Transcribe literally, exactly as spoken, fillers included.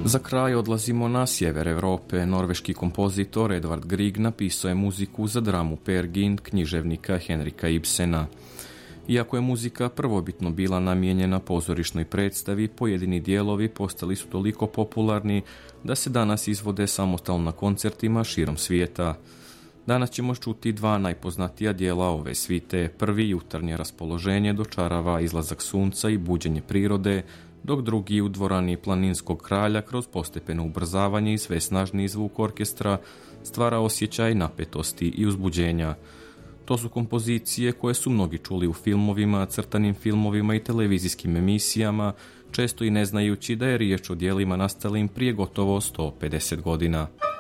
Za kraj odlazimo na sjever Europe. Norveški kompozitor Edvard Grieg napisao je muziku za dramu Peer Gynt književnika Henrika Ibsena. Iako je muzika prvobitno bila namijenjena pozorišnoj predstavi, pojedini dijelovi postali su toliko popularni da se danas izvode samostalno na koncertima širom svijeta. Danas ćemo čuti dva najpoznatija dijela ove svite. Prvi, Jutarnje raspoloženje, dočarava izlazak sunca i buđenje prirode, dok drugi, u dvorani Planinskog kralja, kroz postepeno ubrzavanje i sve snažniji zvuk orkestra stvara osjećaj napetosti i uzbuđenja. To su kompozicije koje su mnogi čuli u filmovima, crtanim filmovima i televizijskim emisijama, često i ne znajući da je riječ o dijelima nastalim prije gotovo sto pedeset godina.